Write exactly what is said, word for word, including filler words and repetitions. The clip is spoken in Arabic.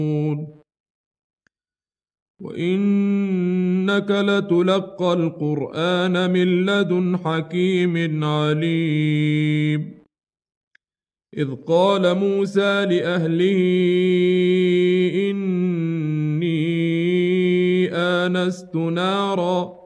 وإنك لتلقى القرآن من لدن حكيم عليم إذ قال موسى لأهله إني آنست نارا